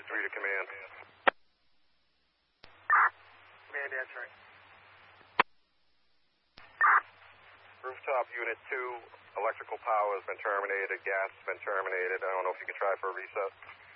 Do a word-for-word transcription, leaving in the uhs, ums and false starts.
three to command. Command answering. Rooftop unit two, electrical power has been terminated, gas has been terminated. I don't know if you can try for a reset.